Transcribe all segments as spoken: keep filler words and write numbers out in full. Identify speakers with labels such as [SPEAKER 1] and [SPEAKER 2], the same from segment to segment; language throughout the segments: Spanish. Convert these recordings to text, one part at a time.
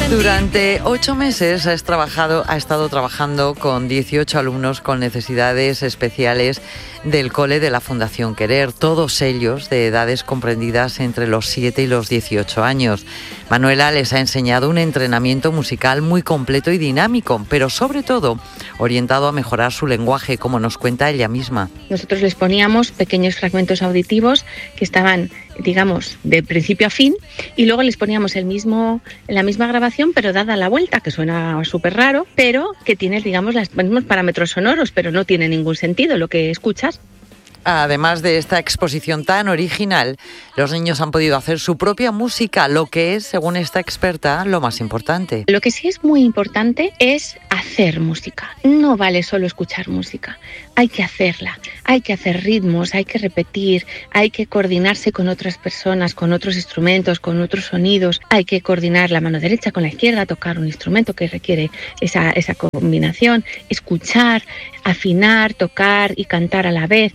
[SPEAKER 1] Durante ocho meses has trabajado, ha estado trabajando con dieciocho alumnos con necesidades especiales del cole de la Fundación Querer, todos ellos de edades comprendidas entre los siete y los dieciocho años. Manuela les ha enseñado un entrenamiento musical muy completo y dinámico, pero sobre todo orientado a mejorar su lenguaje, como nos cuenta ella misma.
[SPEAKER 2] Nosotros les poníamos pequeños fragmentos auditivos que estaban, digamos, de principio a fin, y luego les poníamos el mismo, la misma grabación, pero dada la vuelta, que suena súper raro, pero que tiene, digamos, los mismos parámetros sonoros, pero no tiene ningún sentido lo que escuchas.
[SPEAKER 1] Además de esta exposición tan original, los niños han podido hacer su propia música, lo que es, según esta experta, lo más importante.
[SPEAKER 2] Lo que sí es muy importante es hacer música. No vale solo escuchar música, hay que hacerla, hay que hacer ritmos, hay que repetir, hay que coordinarse con otras personas, con otros instrumentos, con otros sonidos, hay que coordinar la mano derecha con la izquierda, tocar un instrumento que requiere esa, esa combinación, escuchar, afinar, tocar y cantar a la vez.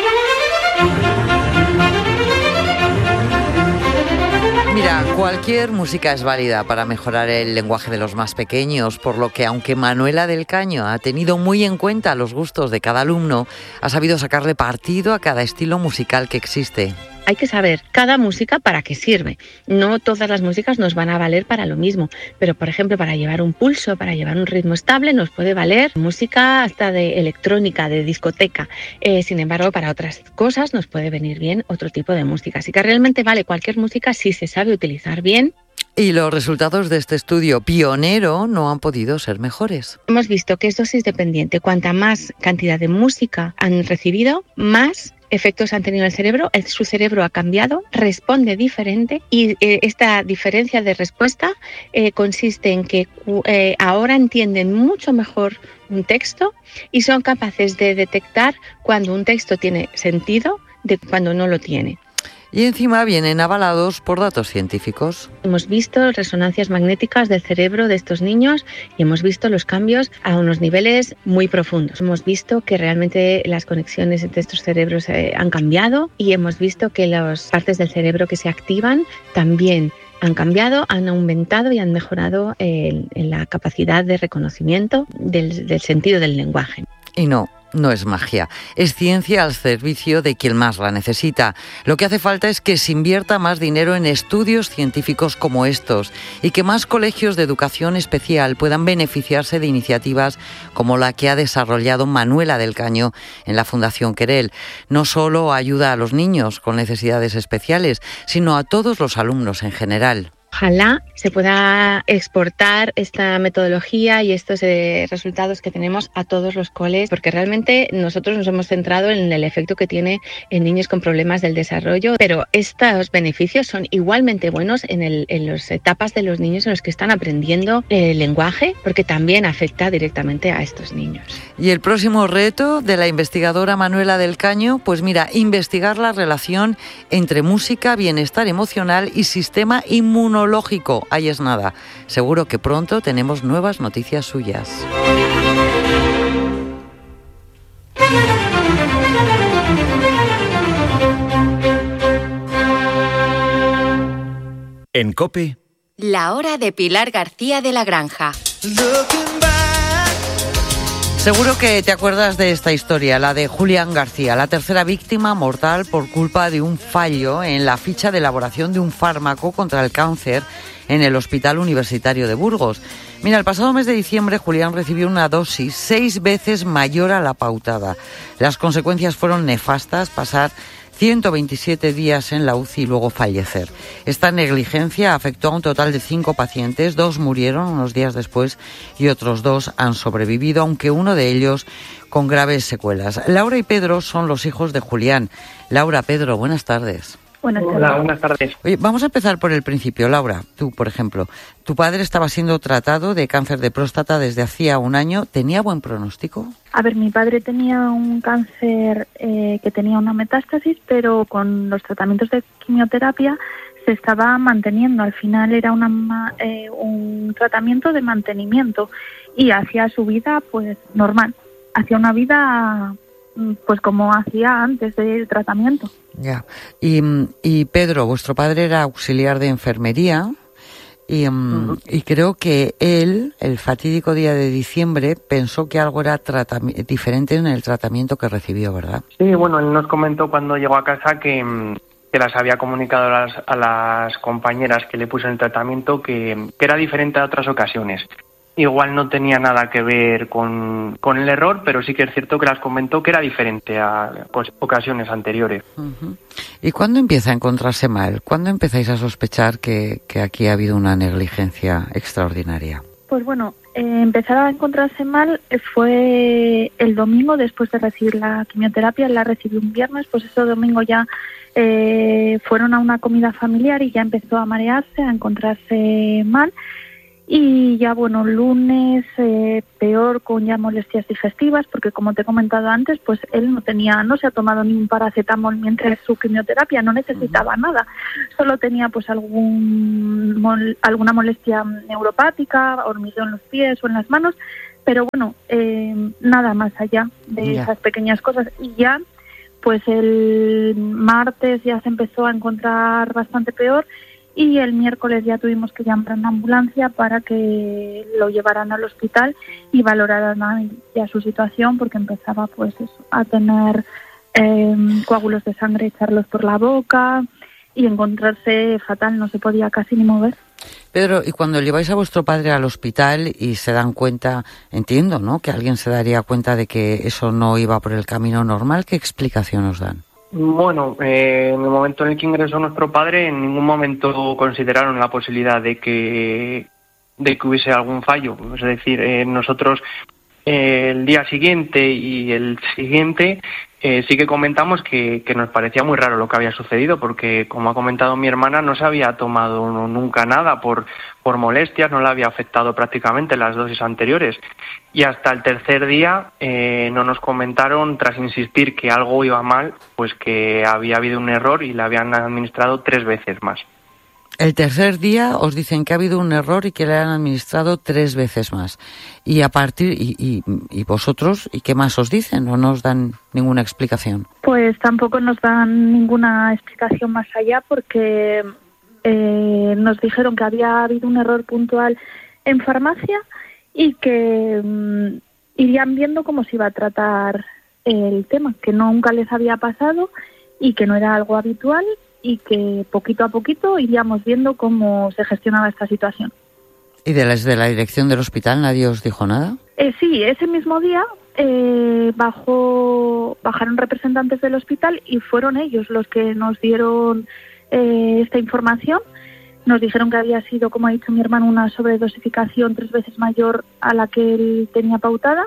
[SPEAKER 1] Mira, cualquier música es válida para mejorar el lenguaje de los más pequeños, por lo que aunque Manuela del Caño ha tenido muy en cuenta los gustos de cada alumno, ha sabido sacarle partido a cada estilo musical que existe.
[SPEAKER 2] Hay que saber cada música para qué sirve. No todas las músicas nos van a valer para lo mismo, pero por ejemplo para llevar un pulso, para llevar un ritmo estable nos puede valer música hasta de electrónica, de discoteca. Eh, sin embargo, para otras cosas nos puede venir bien otro tipo de música. Así que realmente vale cualquier música si se sabe utilizar bien.
[SPEAKER 1] Y los resultados de este estudio pionero no han podido ser mejores.
[SPEAKER 2] Hemos visto que es dosis dependiente. Cuanta más cantidad de música han recibido, más efectos han tenido en el cerebro, su cerebro ha cambiado, responde diferente y eh, esta diferencia de respuesta eh, consiste en que eh, ahora entienden mucho mejor un texto y son capaces de detectar cuando un texto tiene sentido de cuando no lo tiene.
[SPEAKER 1] Y encima vienen avalados por datos científicos.
[SPEAKER 2] Hemos visto resonancias magnéticas del cerebro de estos niños y hemos visto los cambios a unos niveles muy profundos. Hemos visto que realmente las conexiones entre estos cerebros eh, han cambiado y hemos visto que las partes del cerebro que se activan también han cambiado, han aumentado y han mejorado eh, en la capacidad de reconocimiento del, del sentido del lenguaje.
[SPEAKER 1] Y no. No es magia, es ciencia al servicio de quien más la necesita. Lo que hace falta es que se invierta más dinero en estudios científicos como estos y que más colegios de educación especial puedan beneficiarse de iniciativas como la que ha desarrollado Manuela del Caño en la Fundación Querer. No solo ayuda a los niños con necesidades especiales, sino a todos los alumnos en general.
[SPEAKER 2] Ojalá se pueda exportar esta metodología y estos eh, resultados que tenemos a todos los coles, porque realmente nosotros nos hemos centrado en el efecto que tiene en niños con problemas del desarrollo, pero estos beneficios son igualmente buenos en, el, en las etapas de los niños en los que están aprendiendo el lenguaje, porque también afecta directamente a estos niños.
[SPEAKER 1] Y el próximo reto de la investigadora Manuela del Caño, pues mira, investigar la relación entre música, bienestar emocional y sistema inmunológico. Lógico, ahí es nada. Seguro que pronto tenemos nuevas noticias suyas.
[SPEAKER 3] En COPE,
[SPEAKER 4] La Hora de Pilar García de la Granja.
[SPEAKER 1] Seguro que te acuerdas de esta historia, la de Julián García, la tercera víctima mortal por culpa de un fallo en la ficha de elaboración de un fármaco contra el cáncer en el Hospital Universitario de Burgos. Mira, el pasado mes de diciembre Julián recibió una dosis seis veces mayor a la pautada. Las consecuencias fueron nefastas, pasar ciento veintisiete días en la U C I y luego fallecer. Esta negligencia afectó a un total de cinco pacientes, dos murieron unos días después y otros dos han sobrevivido, aunque uno de ellos con graves secuelas. Laura y Pedro son los hijos de Julián. Laura, Pedro, buenas tardes.
[SPEAKER 5] Buenas tardes.
[SPEAKER 6] Hola, buenas tardes.
[SPEAKER 1] Oye, vamos a empezar por el principio. Laura, tú, por ejemplo, tu padre estaba siendo tratado de cáncer de próstata desde hacía un año. ¿Tenía buen pronóstico?
[SPEAKER 5] A ver, mi padre tenía un cáncer eh, que tenía una metástasis, pero con los tratamientos de quimioterapia se estaba manteniendo. Al final era una, eh, un tratamiento de mantenimiento y hacía su vida pues normal. Hacía una vida pues como hacía antes del tratamiento.
[SPEAKER 1] Ya. Y, y Pedro, vuestro padre era auxiliar de enfermería Y, um, uh-huh. y creo que él, el fatídico día de diciembre, pensó que algo era tratam- diferente en el tratamiento que recibió, ¿verdad?
[SPEAKER 3] Sí, bueno, él nos comentó cuando llegó a casa que, que las había comunicado a las, a las compañeras que le puso en el tratamiento que, que era diferente a otras ocasiones. Igual no tenía nada que ver con, con el error, pero sí que es cierto que las comentó que era diferente a pues, ocasiones anteriores.
[SPEAKER 1] Uh-huh. ¿Y cuándo empieza a encontrarse mal? ¿Cuándo empezáis a sospechar que, que aquí ha habido una negligencia extraordinaria?
[SPEAKER 5] Pues bueno, eh, empezar a encontrarse mal fue el domingo después de recibir la quimioterapia. La recibí un viernes, pues ese domingo ya eh, fueron a una comida familiar y ya empezó a marearse, a encontrarse mal. Y ya, bueno, lunes eh, peor, con ya molestias digestivas, porque como te he comentado antes, pues él no tenía, no se ha tomado ni un paracetamol mientras su quimioterapia, no necesitaba uh-huh. nada. Solo tenía pues algún mol, alguna molestia neuropática, hormigueo en los pies o en las manos, pero bueno, eh, nada más allá de yeah. esas pequeñas cosas. Y ya, pues el martes ya se empezó a encontrar bastante peor. Y el miércoles ya tuvimos que llamar a una ambulancia para que lo llevaran al hospital y valoraran ya su situación, porque empezaba pues eso, a tener eh, coágulos de sangre, echarlos por la boca y encontrarse fatal, no se podía casi ni mover.
[SPEAKER 1] Pedro, y cuando lleváis a vuestro padre al hospital y se dan cuenta, entiendo, ¿no?, que alguien se daría cuenta de que eso no iba por el camino normal, ¿qué explicación os dan?
[SPEAKER 3] Bueno, eh, en el momento en el que ingresó nuestro padre, en ningún momento consideraron la posibilidad de que de que hubiese algún fallo. Es decir, eh, nosotros eh, el día siguiente y el siguiente eh, sí que comentamos que, que nos parecía muy raro lo que había sucedido, porque, como ha comentado mi hermana, no se había tomado nunca nada por, por molestias, no le había afectado prácticamente las dosis anteriores. Y hasta el tercer día eh, no nos comentaron, tras insistir que algo iba mal, pues que había habido un error y le habían administrado tres veces más.
[SPEAKER 1] El tercer día os dicen que ha habido un error y que le han administrado tres veces más. Y a partir y, y, y vosotros, ¿y qué más os dicen? ¿O no os dan ninguna explicación?
[SPEAKER 5] Pues tampoco nos dan ninguna explicación más allá, porque eh, nos dijeron que había habido un error puntual en farmacia y que um, irían viendo cómo se iba a tratar el tema, que nunca les había pasado y que no era algo habitual, y que poquito a poquito iríamos viendo cómo se gestionaba esta situación.
[SPEAKER 1] ¿Y de las de la dirección del hospital nadie os dijo nada?
[SPEAKER 5] Eh, sí, ese mismo día eh, bajó, bajaron representantes del hospital y fueron ellos los que nos dieron eh, esta información. Nos dijeron que había sido, como ha dicho mi hermano, una sobredosificación tres veces mayor a la que él tenía pautada,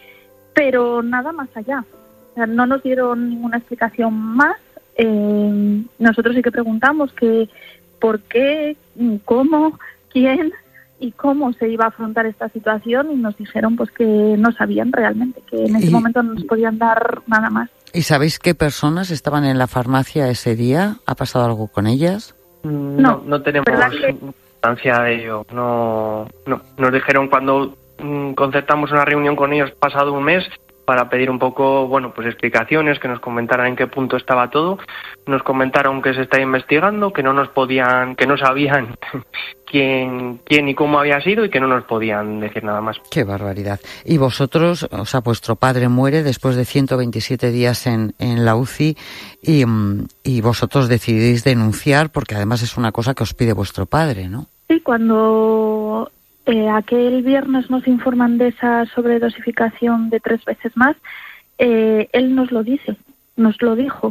[SPEAKER 5] pero nada más allá. O sea, no nos dieron ninguna explicación más. Eh, nosotros sí que preguntamos que por qué, cómo, quién y cómo se iba a afrontar esta situación, y nos dijeron pues que no sabían realmente, que en ese y, momento no nos podían dar nada más.
[SPEAKER 1] ¿Y sabéis qué personas estaban en la farmacia ese día? ¿Ha pasado algo con ellas?
[SPEAKER 3] No, no, no tenemos constancia de ello. No, no, nos dijeron cuando mm, concertamos una reunión con ellos pasado un mes para pedir un poco, bueno, pues explicaciones, que nos comentaran en qué punto estaba todo. Nos comentaron que se está investigando, que no nos podían, que no sabían quién, quién y cómo había sido y que no nos podían decir nada más.
[SPEAKER 1] Qué barbaridad. Y vosotros, o sea, vuestro padre muere después de ciento veintisiete días en, en la U C I y, y vosotros decidís denunciar, porque además es una cosa que os pide vuestro padre, ¿no?
[SPEAKER 5] Sí, cuando Eh, aquel viernes nos informan de esa sobredosificación de tres veces más, eh, él nos lo dice, nos lo dijo,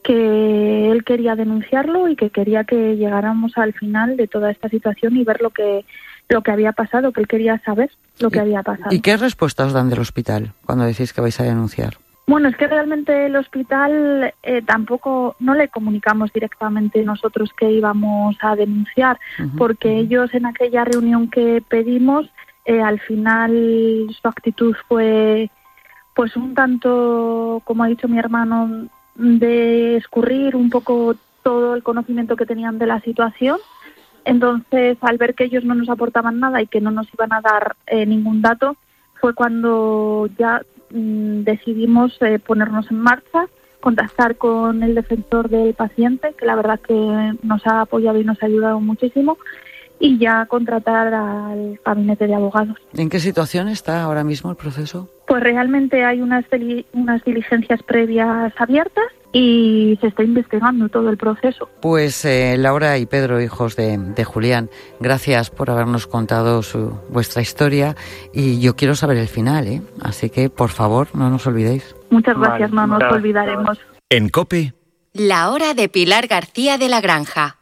[SPEAKER 5] que él quería denunciarlo y que quería que llegáramos al final de toda esta situación y ver lo que lo que había pasado, que él quería saber lo que había pasado.
[SPEAKER 1] ¿Y qué respuesta os dan del hospital cuando decís que vais a denunciar?
[SPEAKER 5] Bueno, es que realmente el hospital eh, tampoco, no le comunicamos directamente nosotros que íbamos a denunciar, uh-huh, porque uh-huh. ellos en aquella reunión que pedimos, eh, al final su actitud fue pues un tanto, como ha dicho mi hermano, de escurrir un poco todo el conocimiento que tenían de la situación. Entonces, al ver que ellos no nos aportaban nada y que no nos iban a dar eh, ningún dato, fue cuando ya decidimos eh, ponernos en marcha, contactar con el defensor del paciente, que la verdad que nos ha apoyado y nos ha ayudado muchísimo, y ya contratar al gabinete de abogados.
[SPEAKER 1] ¿En qué situación está ahora mismo el proceso?
[SPEAKER 5] Pues realmente hay unas, unas diligencias previas abiertas y se está investigando todo el proceso.
[SPEAKER 1] Pues eh, Laura y Pedro, hijos de, de Julián, gracias por habernos contado su, vuestra historia, y yo quiero saber el final, ¿eh? Así que, por favor, no nos olvidéis.
[SPEAKER 5] Muchas gracias,
[SPEAKER 3] vale,
[SPEAKER 5] no nos
[SPEAKER 3] gracias.
[SPEAKER 5] olvidaremos.
[SPEAKER 6] En COPE.
[SPEAKER 4] La hora de Pilar García de la Granja.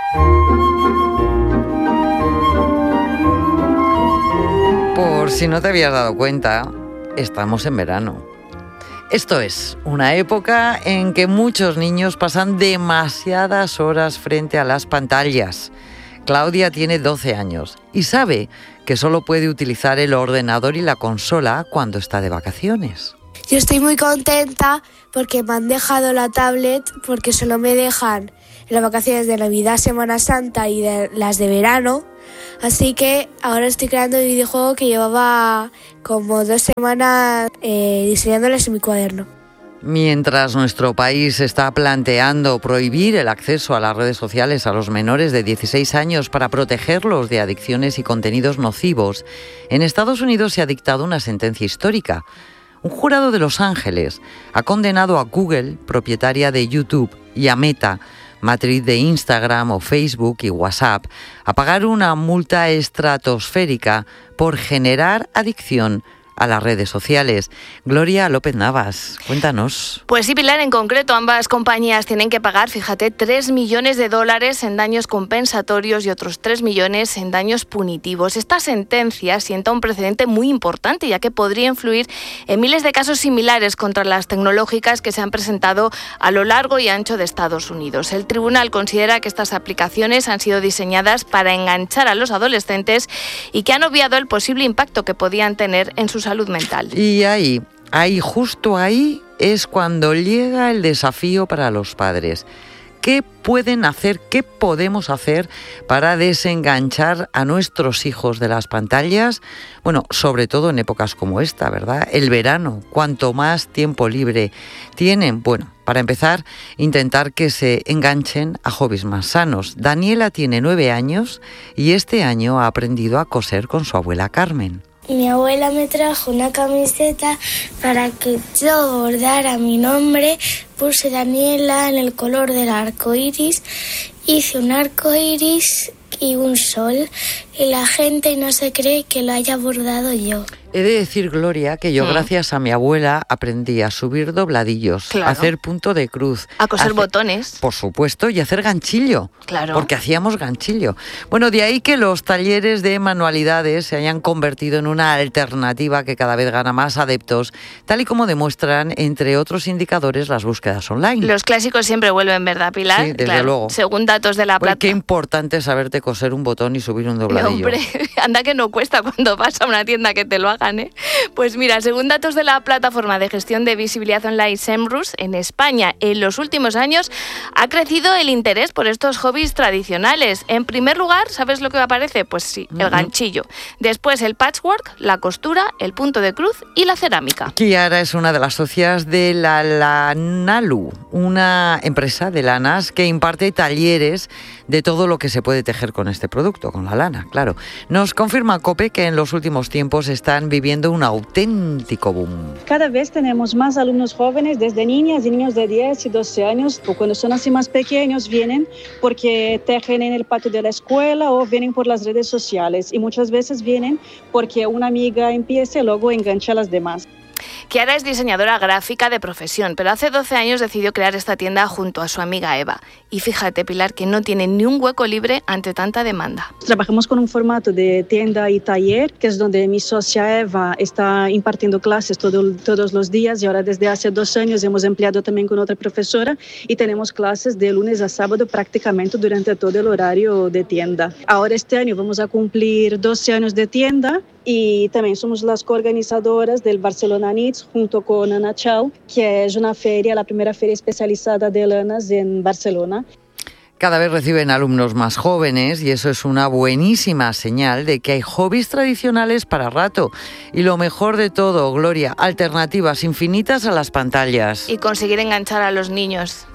[SPEAKER 1] Por si no te habías dado cuenta, estamos en verano. Esto es una época en que muchos niños pasan demasiadas horas frente a las pantallas. Claudia tiene doce años y sabe que solo puede utilizar el ordenador y la consola cuando está de vacaciones.
[SPEAKER 7] Yo estoy muy contenta porque me han dejado la tablet, porque solo me dejan en las vacaciones de Navidad, Semana Santa y de las de verano. Así que ahora estoy creando el videojuego que llevaba como dos semanas eh, diseñándoles en mi cuaderno.
[SPEAKER 1] Mientras nuestro país está planteando prohibir el acceso a las redes sociales a los menores de dieciséis años para protegerlos de adicciones y contenidos nocivos, en Estados Unidos se ha dictado una sentencia histórica. Un jurado de Los Ángeles ha condenado a Google, propietaria de YouTube, y a Meta, matriz de Instagram o Facebook y WhatsApp, a pagar una multa estratosférica por generar adicción a las redes sociales. Gloria López Navas, cuéntanos.
[SPEAKER 8] Pues sí, Pilar, en concreto ambas compañías tienen que pagar, fíjate, tres millones de dólares en daños compensatorios y otros tres millones en daños punitivos. Esta sentencia sienta un precedente muy importante, ya que podría influir en miles de casos similares contra las tecnológicas que se han presentado a lo largo y ancho de Estados Unidos. El tribunal considera que estas aplicaciones han sido diseñadas para enganchar a los adolescentes y que han obviado el posible impacto que podían tener en sus salud mental.
[SPEAKER 1] Y ahí, ahí, justo ahí, es cuando llega el desafío para los padres. ¿Qué pueden hacer, qué podemos hacer para desenganchar a nuestros hijos de las pantallas? Bueno, sobre todo en épocas como esta, ¿verdad? El verano, cuanto más tiempo libre tienen. Bueno, para empezar, intentar que se enganchen a hobbies más sanos. Daniela tiene nueve años y este año ha aprendido a coser con su abuela Carmen.
[SPEAKER 9] Mi abuela me trajo una camiseta para que yo bordara mi nombre. Puse Daniela en el color del arco iris. Hice un arco iris y un sol. Y la gente no se cree que lo haya bordado yo.
[SPEAKER 1] He de decir, Gloria, que yo, mm. gracias a mi abuela, aprendí a subir dobladillos, claro. a hacer punto de cruz.
[SPEAKER 8] A coser
[SPEAKER 1] hacer,
[SPEAKER 8] botones.
[SPEAKER 1] Por supuesto, y hacer ganchillo.
[SPEAKER 8] Claro.
[SPEAKER 1] Porque hacíamos ganchillo. Bueno, de ahí que los talleres de manualidades se hayan convertido en una alternativa que cada vez gana más adeptos, tal y como demuestran, entre otros indicadores, las búsquedas online.
[SPEAKER 8] Los clásicos siempre vuelven, ¿verdad, Pilar?
[SPEAKER 1] Sí, desde
[SPEAKER 8] claro.
[SPEAKER 1] luego.
[SPEAKER 8] Según datos de la
[SPEAKER 1] pues
[SPEAKER 8] plata.
[SPEAKER 1] Qué importante es saberte coser un botón y subir un dobladillo.
[SPEAKER 8] Hombre, anda que no cuesta cuando vas a una tienda que te lo hagan, ¿eh? Pues mira, según datos de la plataforma de gestión de visibilidad online Semrush, en España en los últimos años ha crecido el interés por estos hobbies tradicionales. En primer lugar, ¿sabes lo que aparece? Pues sí, el ganchillo. Después el patchwork, la costura, el punto de cruz y la cerámica.
[SPEAKER 1] Kiara es una de las socias de la Lanalu, una empresa de lanas que imparte talleres de todo lo que se puede tejer con este producto, con la lana, claro. Nos confirma COPE que en los últimos tiempos están viviendo un auténtico boom.
[SPEAKER 10] Cada vez tenemos más alumnos jóvenes, desde niñas y niños de diez y doce años, o cuando son así más pequeños, vienen porque tejen en el patio de la escuela o vienen por las redes sociales, y muchas veces vienen porque una amiga empieza y luego engancha a las demás.
[SPEAKER 8] Kiara es diseñadora gráfica de profesión, pero hace doce años decidió crear esta tienda junto a su amiga Eva. Y fíjate, Pilar, que no tiene ni un hueco libre ante tanta demanda.
[SPEAKER 10] Trabajamos con un formato de tienda y taller, que es donde mi socia Eva está impartiendo clases todo, todos los días, y ahora desde hace dos años hemos empleado también con otra profesora y tenemos clases de lunes a sábado prácticamente durante todo el horario de tienda. Ahora este año vamos a cumplir doce años de tienda y también somos las coorganizadoras del Barcelona Knits junto con Ana Chau, que es una feria, la primera feria especializada de lanas en Barcelona.
[SPEAKER 1] Cada vez reciben alumnos más jóvenes y eso es una buenísima señal de que hay hobbies tradicionales para rato. Y lo mejor de todo, Gloria, alternativas infinitas a las pantallas.
[SPEAKER 8] Y conseguir enganchar a los niños.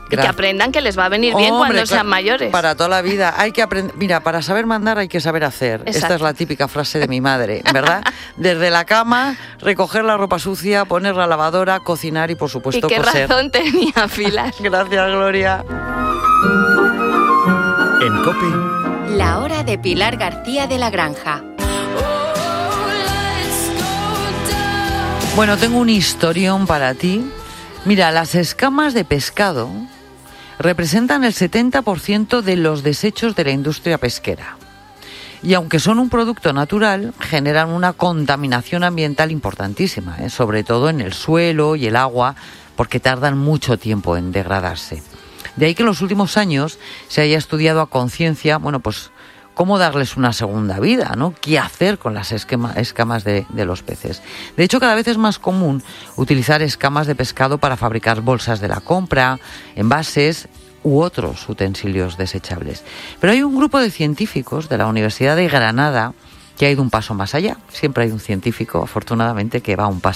[SPEAKER 8] Y que aprendan que les va a venir bien
[SPEAKER 1] Hombre,
[SPEAKER 8] cuando sean
[SPEAKER 1] claro,
[SPEAKER 8] mayores.
[SPEAKER 1] Para toda la vida. Hay que aprender. Mira, para saber mandar hay que saber hacer.
[SPEAKER 8] Exacto.
[SPEAKER 1] Esta es la típica frase de mi madre, ¿verdad? Desde la cama, recoger la ropa sucia, poner la lavadora, cocinar y, por supuesto,
[SPEAKER 8] y qué
[SPEAKER 1] coser.
[SPEAKER 8] razón tenía Pilar.
[SPEAKER 1] Gracias, Gloria.
[SPEAKER 6] En COPE.
[SPEAKER 4] La hora de Pilar García de la Granja.
[SPEAKER 1] Bueno, tengo un historión para ti. Mira, las escamas de pescado representan el setenta por ciento de los desechos de la industria pesquera. Y aunque son un producto natural, generan una contaminación ambiental importantísima, ¿eh? Sobre todo en el suelo y el agua, porque tardan mucho tiempo en degradarse. De ahí que en los últimos años se haya estudiado a conciencia, bueno, pues cómo darles una segunda vida, ¿no? ¿Qué hacer con las esquema, escamas de, de los peces? De hecho, cada vez es más común utilizar escamas de pescado para fabricar bolsas de la compra, envases u otros utensilios desechables. Pero hay un grupo de científicos de la Universidad de Granada que ha ido un paso más allá. Siempre hay un científico, afortunadamente, que va un paso